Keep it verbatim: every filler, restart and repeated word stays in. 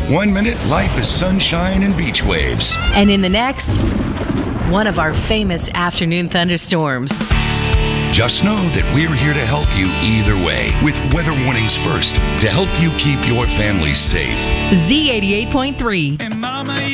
One minute, life is sunshine and beach waves. And in the next, one of our famous afternoon thunderstorms. Just know that we're here to help you either way with Weather Warnings First to help you keep your family safe. Z eighty-eight point three. And Mama,